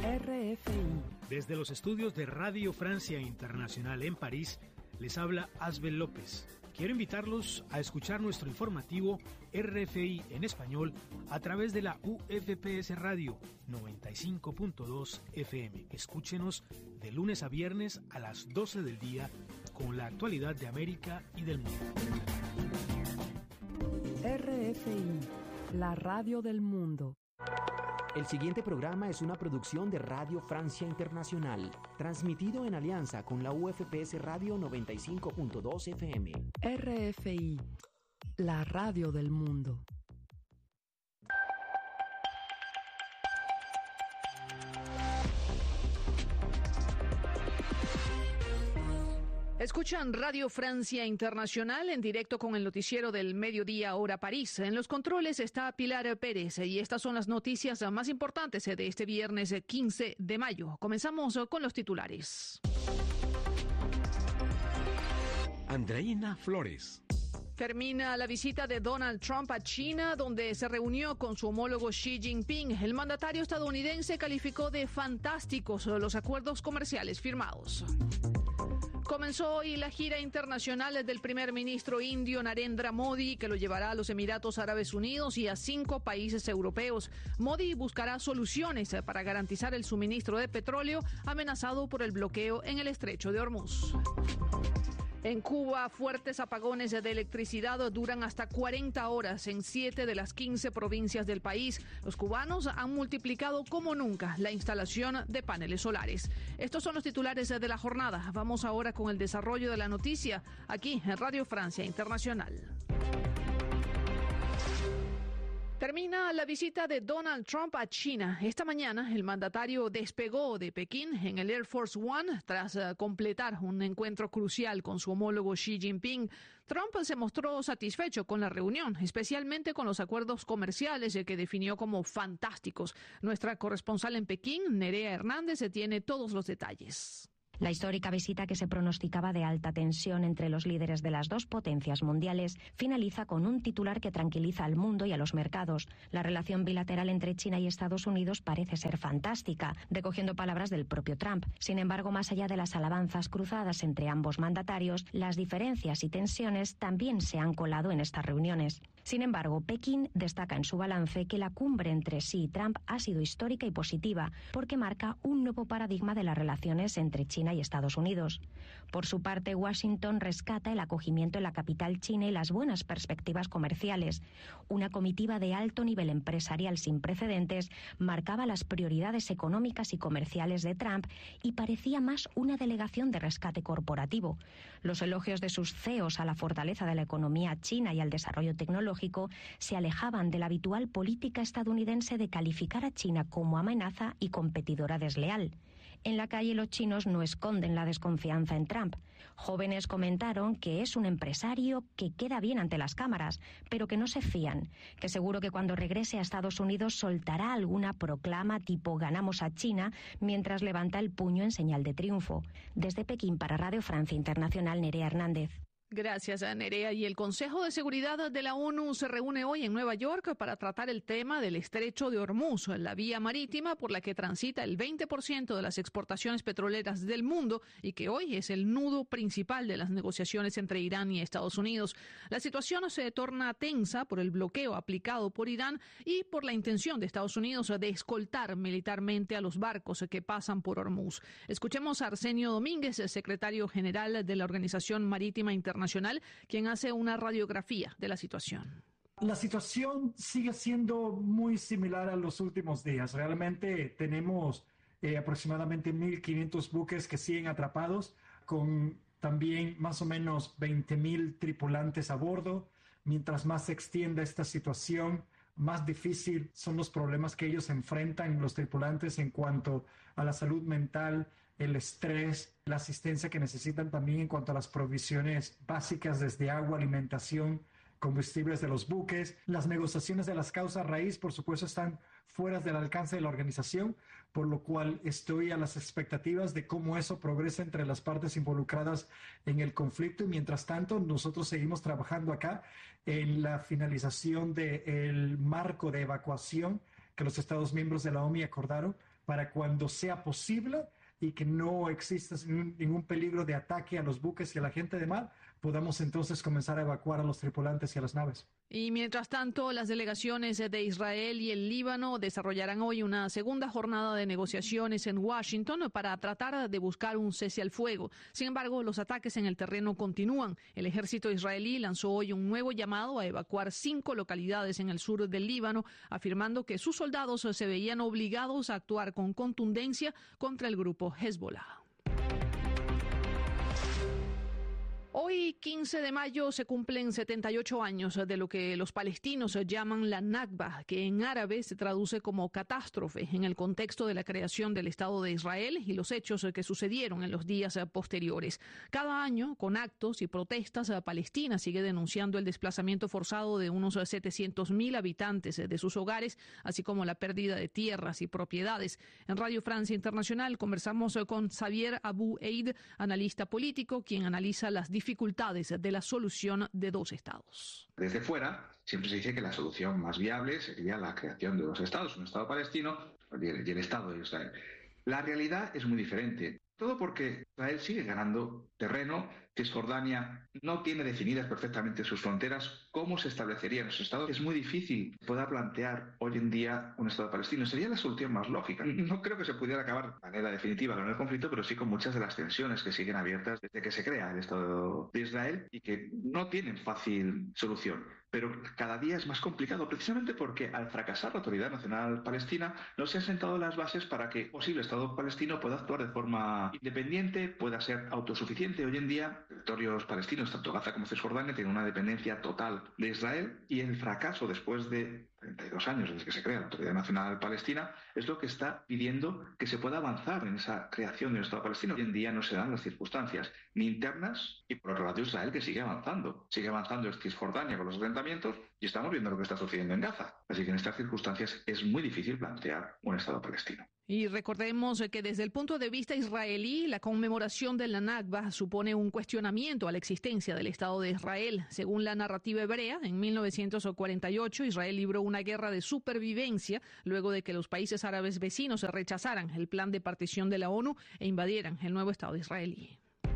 RFI. Desde los estudios de Radio Francia Internacional en París, les habla Asbel López. Quiero invitarlos a escuchar nuestro informativo RFI en español a través de la UFPS Radio 95.2 FM. Escúchenos de lunes a viernes a las 12 del día con la actualidad de América y del mundo. RFI, la radio del mundo. El siguiente programa es una producción de Radio Francia Internacional, transmitido en alianza con la UFPS Radio 95.2 FM. RFI, la radio del mundo. Escuchan Radio Francia Internacional en directo con el noticiero del mediodía hora París. En los controles está Pilar Pérez y estas son las noticias más importantes de este viernes 15 de mayo. Comenzamos con los titulares. Andreina Flores. Termina la visita de Donald Trump a China, donde se reunió con su homólogo Xi Jinping. El mandatario estadounidense calificó de fantásticos los acuerdos comerciales firmados. Comenzó hoy la gira internacional del primer ministro indio Narendra Modi, que lo llevará a los Emiratos Árabes Unidos y a 5 países europeos. Modi buscará soluciones para garantizar el suministro de petróleo amenazado por el bloqueo en el estrecho de Hormuz. En Cuba, fuertes apagones de electricidad duran hasta 40 horas en 7 de las 15 provincias del país. Los cubanos han multiplicado como nunca la instalación de paneles solares. Estos son los titulares de la jornada. Vamos ahora con el desarrollo de la noticia aquí en Radio Francia Internacional. Termina la visita de Donald Trump a China. Esta mañana el mandatario despegó de Pekín en el Air Force One tras completar un encuentro crucial con su homólogo Xi Jinping. Trump se mostró satisfecho con la reunión, especialmente con los acuerdos comerciales que definió como fantásticos. Nuestra corresponsal en Pekín, Nerea Hernández, tiene todos los detalles. La histórica visita, que se pronosticaba de alta tensión entre los líderes de las dos potencias mundiales, finaliza con un titular que tranquiliza al mundo y a los mercados. La relación bilateral entre China y Estados Unidos parece ser fantástica, recogiendo palabras del propio Trump. Sin embargo, más allá de las alabanzas cruzadas entre ambos mandatarios, las diferencias y tensiones también se han colado en estas reuniones. Sin embargo, Pekín destaca en su balance que la cumbre entre Xi y Trump ha sido histórica y positiva, porque marca un nuevo paradigma de las relaciones entre China y Estados Unidos. Por su parte, Washington rescata el acogimiento en la capital china y las buenas perspectivas comerciales. Una comitiva de alto nivel empresarial sin precedentes marcaba las prioridades económicas y comerciales de Trump y parecía más una delegación de rescate corporativo. Los elogios de sus CEOs a la fortaleza de la economía china y al desarrollo tecnológico se alejaban de la habitual política estadounidense de calificar a China como amenaza y competidora desleal. En la calle, los chinos no esconden la desconfianza en Trump. Jóvenes comentaron que es un empresario que queda bien ante las cámaras, pero que no se fían, que seguro que cuando regrese a Estados Unidos soltará alguna proclama tipo «ganamos a China» mientras levanta el puño en señal de triunfo. Desde Pekín para Radio Francia Internacional, Nerea Hernández. Gracias, Nerea. Y el Consejo de Seguridad de la ONU se reúne hoy en Nueva York para tratar el tema del estrecho de Hormuz, la vía marítima por la que transita el 20% de las exportaciones petroleras del mundo y que hoy es el nudo principal de las negociaciones entre Irán y Estados Unidos. La situación se torna tensa por el bloqueo aplicado por Irán y por la intención de Estados Unidos de escoltar militarmente a los barcos que pasan por Hormuz. Escuchemos a Arsenio Domínguez, secretario general de la Organización Marítima Internacional, quien hace una radiografía de la situación. La situación sigue siendo muy similar a los últimos días. Realmente tenemos aproximadamente 1.500 buques que siguen atrapados, con también más o menos 20.000 tripulantes a bordo. Mientras más se extienda esta situación, más difícil son los problemas que ellos enfrentan, los tripulantes, en cuanto a la salud mental, el estrés, la asistencia que necesitan también en cuanto a las provisiones básicas desde agua, alimentación, combustibles de los buques. Las negociaciones de las causas raíz, por supuesto, están fuera del alcance de la organización, por lo cual estoy a las expectativas de cómo eso progresa entre las partes involucradas en el conflicto. Y mientras tanto, nosotros seguimos trabajando acá en la finalización del marco de evacuación que los Estados miembros de la OMI acordaron para cuando sea posible y que no exista ningún peligro de ataque a los buques y a la gente de mar, podamos entonces comenzar a evacuar a los tripulantes y a las naves. Y mientras tanto, las delegaciones de Israel y el Líbano desarrollarán hoy una segunda jornada de negociaciones en Washington para tratar de buscar un cese al fuego. Sin embargo, los ataques en el terreno continúan. El ejército israelí lanzó hoy un nuevo llamado a evacuar 5 localidades en el sur del Líbano, afirmando que sus soldados se veían obligados a actuar con contundencia contra el grupo Hezbollah. Hoy, 15 de mayo, se cumplen 78 años de lo que los palestinos llaman la Nakba, que en árabe se traduce como catástrofe en el contexto de la creación del Estado de Israel y los hechos que sucedieron en los días posteriores. Cada año, con actos y protestas, Palestina sigue denunciando el desplazamiento forzado de unos 700.000 habitantes de sus hogares, así como la pérdida de tierras y propiedades. En Radio Francia Internacional conversamos con Xavier Abu Eid, analista político, quien analiza las dificultades de la solución de 2 estados. Desde fuera, siempre se dice que la solución más viable sería la creación de 2 estados, un estado palestino y el estado de Israel. La realidad es muy diferente, todo porque Israel sigue ganando terreno. Cisjordania no tiene definidas perfectamente sus fronteras. ¿Cómo se establecerían esos estados? Es muy difícil poder plantear hoy en día un estado palestino. Sería la solución más lógica. No creo que se pudiera acabar de manera definitiva con el conflicto, pero sí con muchas de las tensiones que siguen abiertas desde que se crea el Estado de Israel y que no tienen fácil solución. Pero cada día es más complicado, precisamente porque al fracasar la Autoridad Nacional Palestina no se han sentado las bases para que el posible Estado palestino pueda actuar de forma independiente, pueda ser autosuficiente. Hoy en día, territorios palestinos, tanto Gaza como Cisjordania, tienen una dependencia total de Israel, y el fracaso después de 32 años desde que se crea la Autoridad Nacional Palestina es lo que está pidiendo que se pueda avanzar en esa creación de un Estado palestino. Hoy en día no se dan las circunstancias ni internas, y por otro lado Israel, que sigue avanzando en Cisjordania con los asentamientos, y estamos viendo lo que está sucediendo en Gaza. Así que en estas circunstancias es muy difícil plantear un Estado palestino. Y recordemos que desde el punto de vista israelí, la conmemoración de la Nakba supone un cuestionamiento a la existencia del Estado de Israel. Según la narrativa hebrea, en 1948 Israel libró una guerra de supervivencia luego de que los países árabes vecinos rechazaran el plan de partición de la ONU e invadieran el nuevo Estado israelí.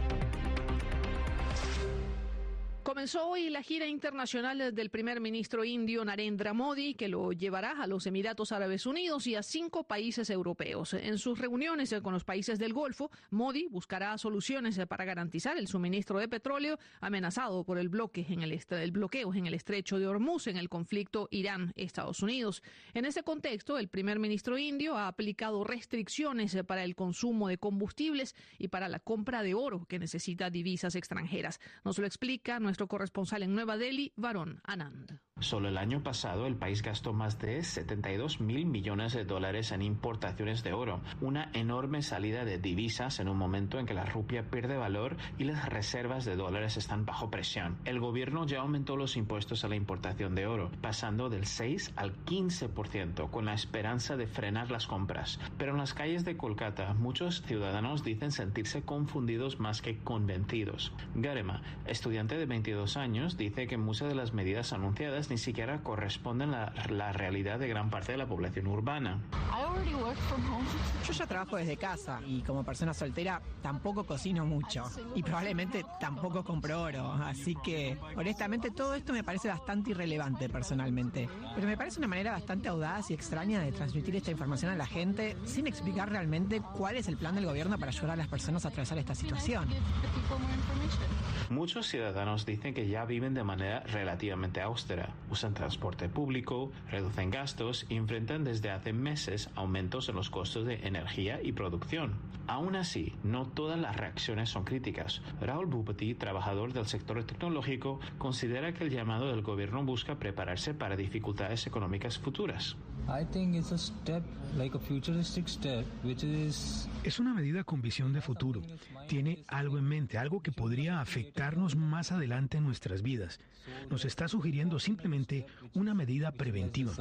Comenzó hoy la gira internacional del primer ministro indio Narendra Modi, que lo llevará a los Emiratos Árabes Unidos y a 5 países europeos. En sus reuniones con los países del Golfo, Modi buscará soluciones para garantizar el suministro de petróleo amenazado por el bloqueo en el estrecho de Hormuz en el conflicto Irán-Estados Unidos. En ese contexto, el primer ministro indio ha aplicado restricciones para el consumo de combustibles y para la compra de oro, que necesita divisas extranjeras. Nos lo explica nuestro corresponsal en Nueva Delhi, Varun Anand. Solo el año pasado el país gastó más de $72.000 millones en importaciones de oro, una enorme salida de divisas en un momento en que la rupia pierde valor y las reservas de dólares están bajo presión. El gobierno ya aumentó los impuestos a la importación de oro, pasando del 6 al 15%, con la esperanza de frenar las compras. Pero en las calles de Kolkata, muchos ciudadanos dicen sentirse confundidos más que convencidos. Garema, estudiante de 22 años, dice que muchas de las medidas anunciadas ni siquiera corresponden a la realidad de gran parte de la población urbana. Yo ya trabajo desde casa y como persona soltera tampoco cocino mucho y probablemente tampoco compro oro, así que honestamente todo esto me parece bastante irrelevante personalmente, pero me parece una manera bastante audaz y extraña de transmitir esta información a la gente sin explicar realmente cuál es el plan del gobierno para ayudar a las personas a atravesar esta situación. Muchos ciudadanos dicen que ya viven de manera relativamente austera, usan transporte público, reducen gastos y enfrentan desde hace meses aumentos en los costos de energía y producción. Aún así, no todas las reacciones son críticas. Rahul Bhupati, trabajador del sector tecnológico, considera que el llamado del gobierno busca prepararse para dificultades económicas futuras. Es una medida con visión de futuro. Tiene algo en mente, algo que podría afectarnos más adelante en nuestras vidas. Nos está sugiriendo simplemente una medida preventiva.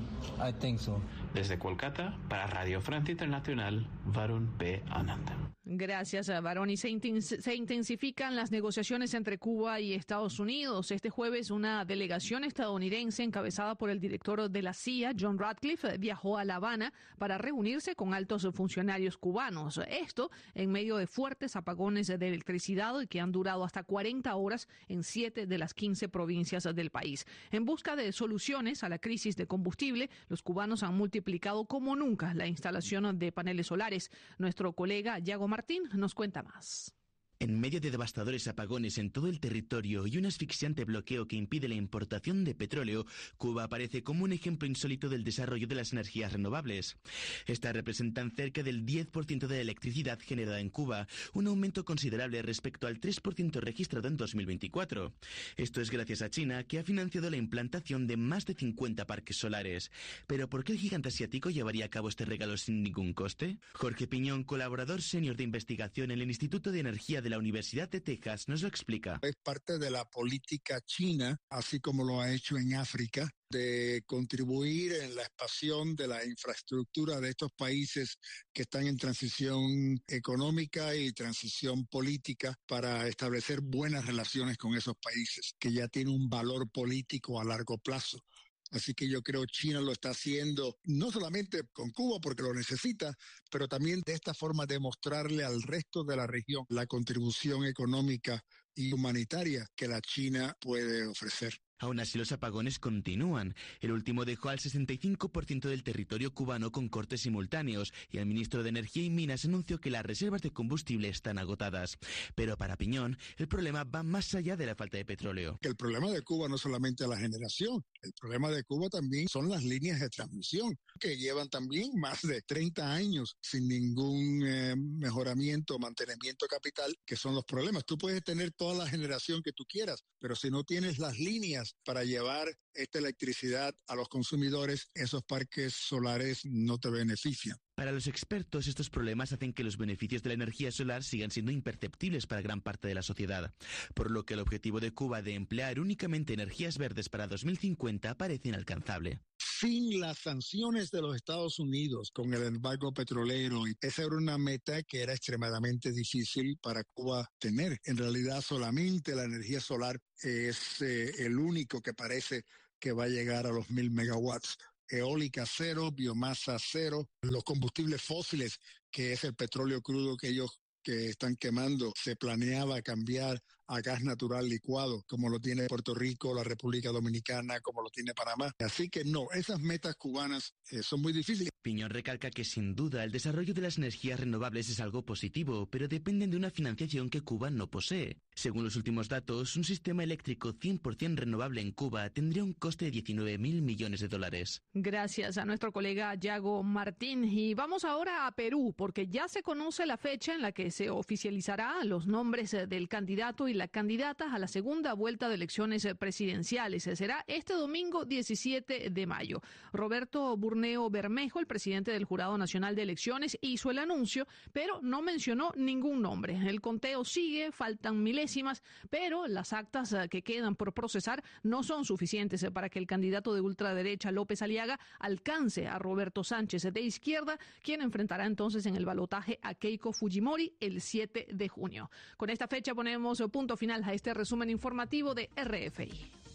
Desde Kolkata, para Radio Francia Internacional, Varun P. Anand. Gracias, Baroni. Se intensifican las negociaciones entre Cuba y Estados Unidos. Este jueves, una delegación estadounidense encabezada por el director de la CIA, John Ratcliffe, viajó a La Habana para reunirse con altos funcionarios cubanos. Esto en medio de fuertes apagones de electricidad que han durado hasta 40 horas en 7 de las 15 provincias del país. En busca de soluciones a la crisis de combustible, los cubanos han multiplicado como nunca la instalación de paneles solares. Nuestro colega Yago Martín nos cuenta más. En medio de devastadores apagones en todo el territorio y un asfixiante bloqueo que impide la importación de petróleo, Cuba aparece como un ejemplo insólito del desarrollo de las energías renovables. Estas representan cerca del 10% de la electricidad generada en Cuba, un aumento considerable respecto al 3% registrado en 2024. Esto es gracias a China, que ha financiado la implantación de más de 50 parques solares. ¿Pero por qué el gigante asiático llevaría a cabo este regalo sin ningún coste? Jorge Piñón, colaborador senior de investigación en el Instituto de Energía de la Universidad de Texas, nos lo explica. Es parte de la política china, así como lo ha hecho en África, de contribuir en la expansión de la infraestructura de estos países que están en transición económica y transición política para establecer buenas relaciones con esos países que ya tienen un valor político a largo plazo. Así que yo creo China lo está haciendo no solamente con Cuba porque lo necesita, pero también de esta forma demostrarle al resto de la región la contribución económica y humanitaria que la China puede ofrecer. Aún así, los apagones continúan. El último dejó al 65% del territorio cubano con cortes simultáneos y el ministro de Energía y Minas anunció que las reservas de combustible están agotadas. Pero para Piñón, el problema va más allá de la falta de petróleo. El problema de Cuba no es solamente la generación, el problema de Cuba también son las líneas de transmisión, que llevan también más de 30 años sin ningún mejoramiento o mantenimiento capital, que son los problemas. Tú puedes tener toda la generación que tú quieras, pero si no tienes las líneas para llevar esta electricidad a los consumidores, esos parques solares no te benefician. Para los expertos, estos problemas hacen que los beneficios de la energía solar sigan siendo imperceptibles para gran parte de la sociedad, por lo que el objetivo de Cuba de emplear únicamente energías verdes para 2050 parece inalcanzable. Sin las sanciones de los Estados Unidos con el embargo petrolero, esa era una meta que era extremadamente difícil para Cuba tener. En realidad, solamente la energía solar es el único que parece que va a llegar a los 1.000 megawatts. Eólica cero, biomasa cero, los combustibles fósiles, que es el petróleo crudo que ellos que están quemando, se planeaba cambiar a gas natural licuado, como lo tiene Puerto Rico, la República Dominicana, como lo tiene Panamá. Así que no, esas metas cubanas son muy difíciles. Piñón recalca que sin duda el desarrollo de las energías renovables es algo positivo, pero dependen de una financiación que Cuba no posee. Según los últimos datos, un sistema eléctrico 100% renovable en Cuba tendría un coste de $19.000 millones. Gracias a nuestro colega Yago Martín. Y vamos ahora a Perú, porque ya se conoce la fecha en la que se oficializará los nombres del candidato y la candidata a la segunda vuelta de elecciones presidenciales. Será este domingo 17 de mayo. Roberto Burneo Bermejo, el presidente del Jurado Nacional de Elecciones, hizo el anuncio, pero no mencionó ningún nombre. El conteo sigue, faltan milésimas, pero las actas que quedan por procesar no son suficientes para que el candidato de ultraderecha López Aliaga alcance a Roberto Sánchez de izquierda, quien enfrentará entonces en el balotaje a Keiko Fujimori el 7 de junio. Con esta fecha ponemos punto final a este resumen informativo de RFI.